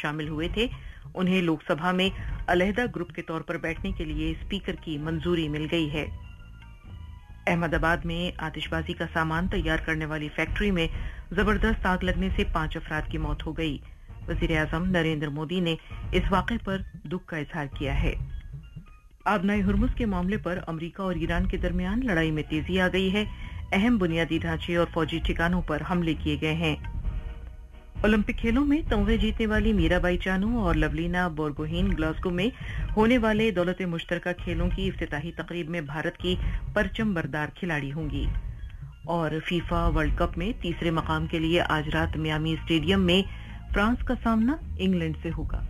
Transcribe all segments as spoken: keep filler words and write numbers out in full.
शामिल हुए थे उन्हें लोकसभा में अलहदा ग्रुप के तौर पर बैठने के लिए स्पीकर की मंजूरी मिल गई है। अहमदाबाद में आतिशबाजी का सामान तैयार करने वाली फैक्ट्री में जबरदस्त आग लगने से पांच अफराद की मौत हो गई। वजीर आजम नरेंद्र मोदी ने इस वाक़े पर दुख का इजहार किया है। आबनाई हुर्मुज के मामले पर अमेरिका और ईरान के दरमियान लड़ाई में तेजी आ गई है। अहम बुनियादी ढांचे और फौजी ठिकानों पर हमले किए गए हैं। ओलंपिक खेलों में तमगे जीतने वाली मीराबाई चानू और लवलीना बोरगोहीन ग्लासगो में होने वाले दौलत मुश्तरका खेलों की इफ्तिताही तकरीब में भारत की परचम बरदार खिलाड़ी होंगी। और फीफा वर्ल्ड कप में तीसरे मकाम के लिए आज रात मियामी स्टेडियम में फ्रांस का सामना इंग्लैंड से होगा।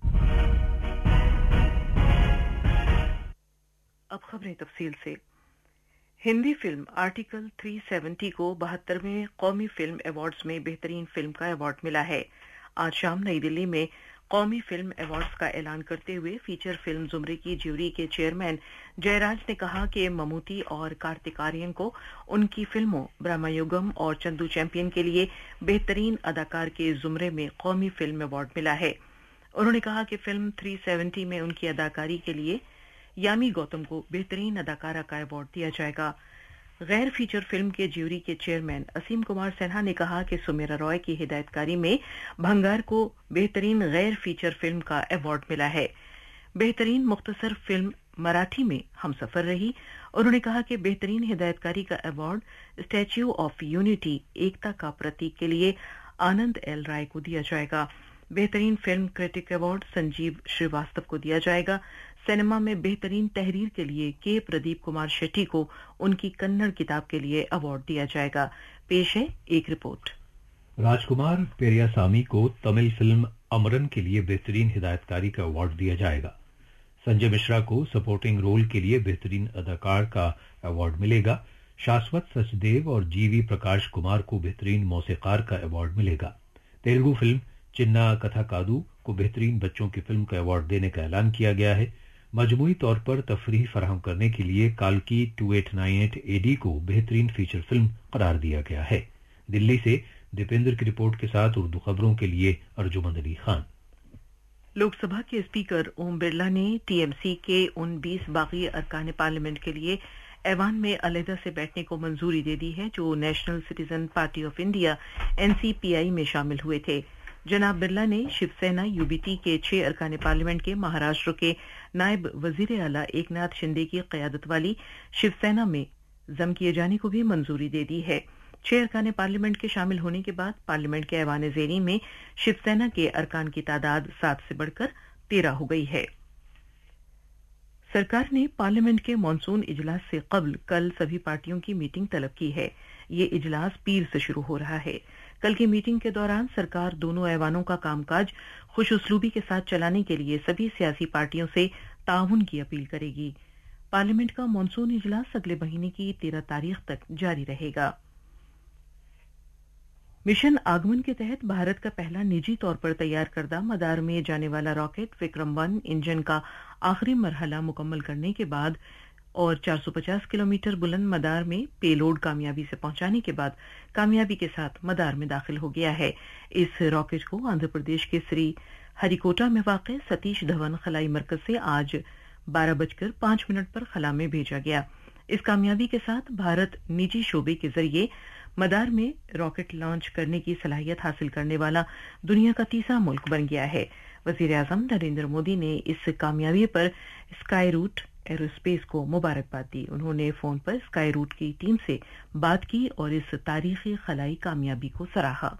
अब खबरें तफसील से। हिंदी फिल्म आर्टिकल तीन सौ सत्तर को बहत्तरवें कौमी फिल्म अवार्ड्स में बेहतरीन फिल्म का अवार्ड मिला है। आज शाम नई दिल्ली में कौमी फिल्म अवार्ड्स का ऐलान करते हुए फीचर फिल्म जुमरे की ज्यूरी के चेयरमैन जयराज ने कहा कि ममूटी और कार्तिक आर्यन को उनकी फिल्मों ब्रह्मयुगम और चंदू चैंपियन के लिए बेहतरीन अदाकार के जुमरे में कौमी फिल्म अवार्ड मिला है। उन्होंने कहा कि फिल्म तीन सौ सत्तर में उनकी अदाकारी के लिए यामी गौतम को बेहतरीन अदाकारा का अवार्ड दिया जाएगा। गैर फीचर फिल्म के ज्यूरी के चेयरमैन असीम कुमार सिन्हा ने कहा कि सुमेरा रॉय की हिदायतकारी में भंगार को बेहतरीन गैर फीचर फिल्म का अवार्ड मिला है। बेहतरीन मुख्तसर फिल्म मराठी में हमसफर रही। उन्होंने कहा कि बेहतरीन हिदायतकारी का अवार्ड स्टैच्यू ऑफ यूनिटी एकता का प्रतीक के लिए आनंद एल राय को दिया जाएगा। बेहतरीन film critic award Sanjeev Srivastava को दिया जाएगा। सिनेमा में बेहतरीन तहरीर के लिए के प्रदीप कुमार शेट्टी को उनकी कन्नड़ किताब के लिए अवार्ड दिया जाएगा। पेश है एक रिपोर्ट। राजकुमार पेरियासामी को तमिल फिल्म अमरन के लिए बेहतरीन हिदायतकारी का अवार्ड दिया जाएगा। संजय मिश्रा को सपोर्टिंग रोल के लिए बेहतरीन अदाकार का अवार्ड मिलेगा। शाश्वत सचदेव और जीवी प्रकाश कुमार को बेहतरीन मौसीकार का अवार्ड मिलेगा। तेलुगु फिल्म चिन्ना कथा कादू को बेहतरीन बच्चों की फिल्म का अवार्ड देने का ऐलान किया गया है। मजमूई तौर पर तफरीह फराहम करने के लिए काल्की अट्ठाईस सौ अट्ठानवे एडी को बेहतरीन फीचर फिल्म करार दिया गया है। दिल्ली से दीपेंद्र की रिपोर्ट के साथ उर्दू खबरों के लिए अर्जुमंद अली खान। लोकसभा के स्पीकर ओम बिरला ने टीएमसी के उन बीस बागी अरकान पार्लियामेंट के लिए ऐवान में अलहदा से बैठने को मंजूरी दे दी है जो national citizen party of India NCPI में शामिल हुए थे। जनाब बिरला ने शिवसेना यूबीटी के छह अरकान पार्लियामेंट के महाराष्ट्र के नायब वजीर आला एकनाथ शिंदे की क़यादत वाली शिवसेना में जम किए जाने को भी मंजूरी दे दी है। छह अरकान पार्लियामेंट के शामिल होने के बाद पार्लियामेंट के ऐवान ज़ेरी में शिवसेना के अरकान की तादाद सात से बढ़कर तेरह हो गई है। सरकार ने पार्लियामेंट के मॉनसून इजलास से कबल कल सभी पार्टियों की मीटिंग तलब की है। ये इजलास पीर से शुरू हो रहा है। कल की मीटिंग के दौरान सरकार दोनों ऐवानों का कामकाज खुश उसलूबी के साथ चलाने के लिए सभी सियासी पार्टियों से ताउन की अपील करेगी। पार्लियामेंट का मॉनसून इजलास अगले महीने की तेरह तारीख तक जारी रहेगा। मिशन आगमन के तहत भारत का पहला निजी तौर पर तैयार करदा मदार में जाने वाला रॉकेट विक्रम वन इंजन का आखिरी मरहला मुकम्मल करने के बाद और चार सौ पचास किलोमीटर बुलंद मदार में पेलोड कामयाबी से पहुंचाने के बाद कामयाबी के साथ मदार में दाखिल हो गया है। इस रॉकेट को आंध्र प्रदेश के श्री हरिकोटा में वाक़ सतीश धवन खलाई मरकज से आज बारह बजकर पांच मिनट पर खला में भेजा गया। इस कामयाबी के साथ भारत निजी शोबे के जरिए मदार में रॉकेट लॉन्च करने की सलाहियत हासिल करने वाला दुनिया का तीसरा मुल्क बन गया है। वजीर आजम नरेंद्र मोदी ने इस कामयाबी पर स्काई रूट एरोस्पेस को मुबारकबाद दी। उन्होंने फोन पर स्काई रूट की टीम से बात की और इस तारीखी खलाई कामयाबी को सराहा।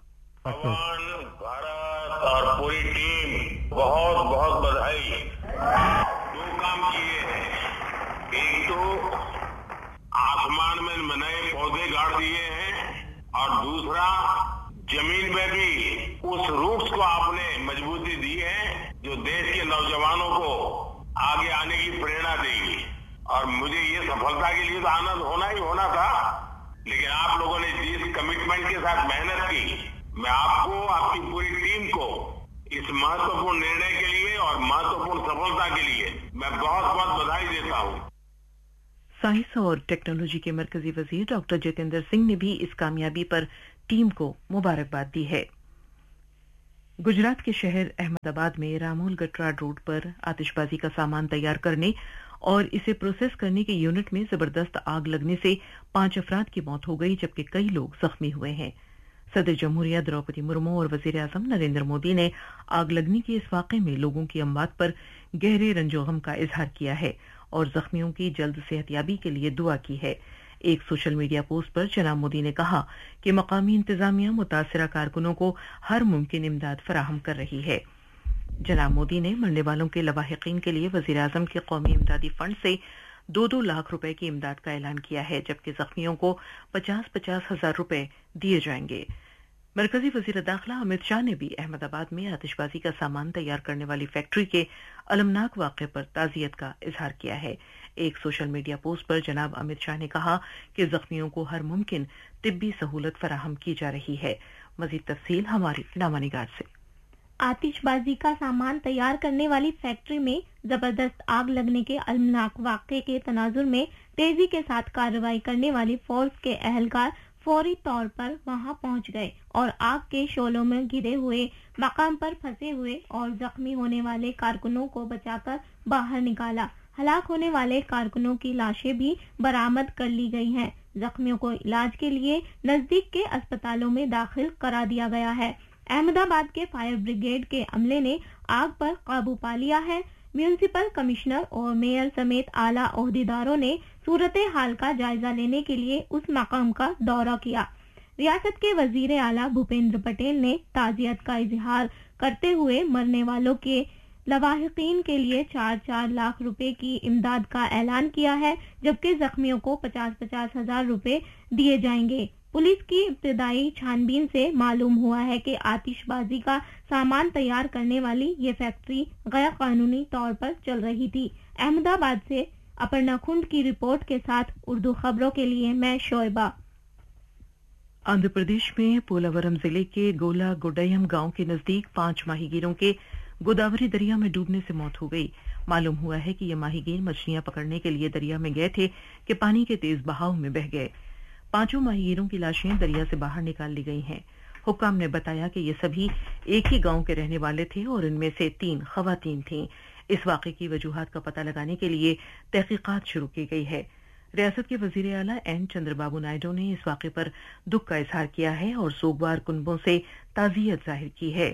भारत और पूरी टीम बहुत बहुत बधाई। दो काम किए हैं, एक तो आसमान में नए पौधे गाड़ दिए हैं और दूसरा जमीन में भी उस रूट्स को आपने मजबूती दी है जो देश के नौजवानों को आगे आने की प्रेरणा देगी। और मुझे ये सफलता के लिए तो आनंद होना ही होना था, लेकिन आप लोगों ने जिस कमिटमेंट के साथ मेहनत की, मैं आपको, आपकी पूरी टीम को इस महत्वपूर्ण निर्णय के लिए और महत्वपूर्ण सफलता के लिए मैं बहुत बहुत बधाई देता हूँ। साइंस और टेक्नोलॉजी के मरकजी वजीर डॉक्टर जितेंद्र सिंह ने भी इस कामयाबी पर टीम को मुबारकबाद दी है। गुजरात के शहर अहमदाबाद में रामोल गटरा रोड पर आतिशबाजी का सामान तैयार करने और इसे प्रोसेस करने के यूनिट में जबरदस्त आग लगने से पांच अफराद की मौत हो गई, जबकि कई लोग जख्मी हुए हैं। सदर जमहूरिया द्रौपदी मुर्मू और वजीर आजम नरेंद्र मोदी ने आग लगने के इस वाकये में लोगों की अमवात पर गहरे रंजोगम का इजहार किया है और जख्मियों की जल्द सेहतयाबी के लिए दुआ की है। एक सोशल मीडिया पोस्ट पर जनाब मोदी ने कहा कि मकामी इंतजामिया मुतासरा कारकुनों को हर मुमकिन इमदाद फराहम कर रही है। जनाब मोदी ने मरने वालों के लवाहिकीन के लिए वजीर आजम के कौमी इमदादी फंड से दो दो लाख रुपए की इमदाद का ऐलान किया है, जबकि जख्मियों को पचास पचास हजार रुपए दिए जाएंगे। मरकजी वजीर दाखिला अमित शाह ने भी अहमदाबाद में आतिशबाजी का सामान तैयार करने वाली फैक्ट्री के अलमनाक वाक़े पर ताज़ियत का इजहार किया है। एक सोशल मीडिया पोस्ट पर जनाब अमित शाह ने कहा कि जख्मियों को हर मुमकिन तिब्बी सहूलत फराहम की जा रही है। मजीद तफसील हमारी नामा निगार से। आतिशबाजी का सामान तैयार करने वाली फैक्ट्री में जबरदस्त आग लगने के अलमनाक वाक़े के तनाजुर में तेजी के साथ कार्रवाई करने वाली फोर्स के अहलकार फौरी तौर पर वहां पहुंच गए और आग के शोलों में घिरे हुए मकाम पर फंसे हुए और जख्मी होने वाले कारकुनों को बचाकर बाहर निकाला। हलाक होने वाले कारकुनों की लाशें भी बरामद कर ली गई हैं। जख्मियों को इलाज के लिए नजदीक के अस्पतालों में दाखिल करा दिया गया है। अहमदाबाद के फायर ब्रिगेड के अमले ने आग पर काबू पा लिया है। म्यूनिसिपल कमिश्नर और मेयर समेत आला ओहदेदारों ने सूरत हाल का जायजा लेने के लिए उस मकाम का दौरा किया। रियासत के वजीर आला भूपेंद्र पटेल ने ताजियत का इजहार करते हुए मरने वालों के लवाहिकीन के लिए चार चार लाख रुपए की इमदाद का ऐलान किया है, जबकि जख्मियों को पचास पचास हजार रुपए दिए जाएंगे। पुलिस की इब्तदाई छानबीन से मालूम हुआ है कि आतिशबाजी का सामान तैयार करने वाली ये फैक्ट्री गैर कानूनी तौर पर चल रही थी। अहमदाबाद से अपर्णा खुंड की रिपोर्ट के साथ उर्दू खबरों के लिए मैं शोएबा। आंध्र प्रदेश में पोलावरम जिले के गोला गुडयम गांव के नजदीक पांच माहीगीरों के गोदावरी दरिया में डूबने से मौत हो गई। मालूम हुआ है कि ये माहीगीर मछलियां पकड़ने के लिए दरिया में गए थे कि पानी के तेज बहाव में बह गए। पांचों माहीगीरों की लाशें दरिया से बाहर निकाल ली गई हैं। हुक्काम ने बताया कि ये सभी एक ही गांव के रहने वाले थे और इनमें से तीन खवातीन थीं। इस वाक़े की वजूहात का पता लगाने के लिए तहकीकात शुरू की गई है। रियासत के वजीर आला एन चंद्रबाबू नायडू ने इस वाक़े पर दुख का इजहार किया है और सोगवार कुनबों से ताज़ियत जाहिर की है।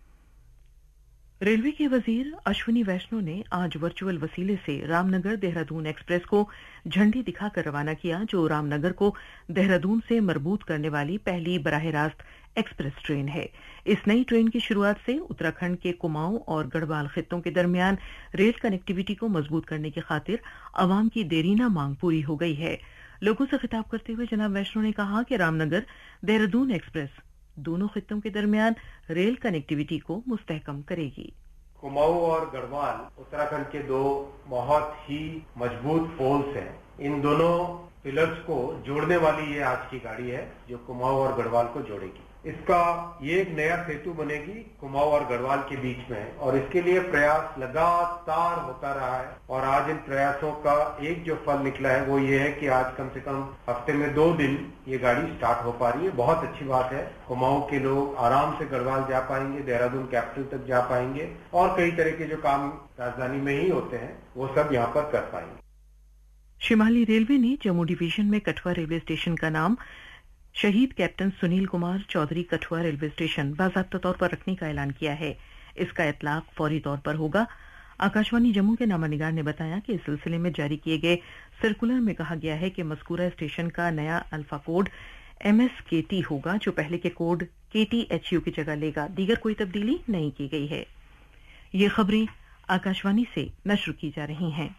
रेलवे के वजीर अश्विनी वैष्णव ने आज वर्चुअल वसीले से रामनगर देहरादून एक्सप्रेस को झंडी दिखाकर रवाना किया, जो रामनगर को देहरादून से मरबूत करने वाली पहली बराह रास्त एक्सप्रेस ट्रेन है। इस नई ट्रेन की शुरुआत से उत्तराखंड के कुमाऊं और गढ़वाल खित्तों के दरमियान रेल कनेक्टिविटी को मजबूत करने की खातिर आवाम की देरीना मांग पूरी हो गई है। लोगों से खिताब करते हुए जनाब वैष्णव ने कहा कि रामनगर देहरादून एक्सप्रेस दोनों खित्तों के दरमियान रेल कनेक्टिविटी को मुस्तहकम करेगी। कुमाऊं और गढ़वाल उत्तराखंड के दो बहुत ही मजबूत पोल्स हैं। इन दोनों पिलर्स को जोड़ने वाली ये आज की गाड़ी है जो कुमाऊं और गढ़वाल को जोड़ेगी। इसका ये एक नया सेतु बनेगी कुमाऊं और गढ़वाल के बीच में, और इसके लिए प्रयास लगातार होता रहा है। और आज इन प्रयासों का एक जो फल निकला है वो ये है कि आज कम से कम हफ्ते में दो दिन ये गाड़ी स्टार्ट हो पा रही है। बहुत अच्छी बात है। कुमाऊं के लोग आराम से गढ़वाल जा पाएंगे, देहरादून कैपिटल तक जा पाएंगे और कई तरह के जो काम राजधानी में ही होते हैं वो सब यहाँ पर कर पाएंगे। शिमाली रेलवे ने जम्मू डिवीजन में कठुआ रेलवे स्टेशन का नाम शहीद captain Sunil Kumar Chaudhary Kathua railway station बाज़ाब्ता तौर पर रखने का ऐलान किया है। इसका इतलाक फौरी तौर पर होगा। आकाशवाणी जम्मू के नामानिगार ने बताया कि इस सिलसिले में जारी किए गए सर्कुलर में कहा गया है कि मज़कूरा स्टेशन का नया अल्फा कोड एम एस के टी होगा, जो पहले के कोड के टी एच यू की जगह लेगा। दीगर कोई तब्दीली नहीं की गई है। ये खबरें आकाशवाणी से नश्र की जा रही हैं।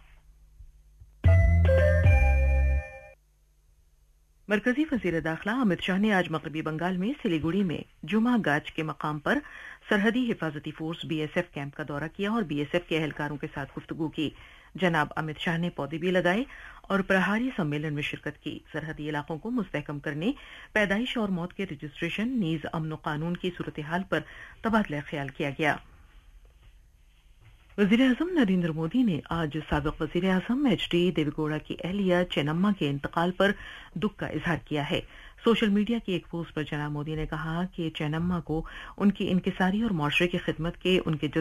मरकजी वजीर दाखिला अमित शाह ने आज मगरबी बंगाल में सिलीगुड़ी में जुमा गाज के मकाम पर सरहदी हिफाजती फोर्स बीएसएफ कैंप का दौरा किया और बीएसएफ के एहलकारों के साथ गुफ्तगू की। जनाब अमित शाह ने पौधे भी लगाए और प्रहारी सम्मेलन में शिरकत की। सरहदी इलाकों को मुस्तहकम करने, पैदाइश और मौत के रजिस्ट्रेशन, नीज अमन कानून की सूरत हाल पर तबादला ख्याल किया गया। वजीर आजम नरेंद्र मोदी ने आज साबिक वजीर आजम एच डी देवेगौड़ा की अहलिया चेन्नम्मा के इंतकाल पर दुख का इजहार किया है। सोशल मीडिया की एक पोस्ट पर जनाब मोदी ने कहा कि चेन्नम्मा को उनकी इंकिसारी और मुआशरे की खिदमत के उनके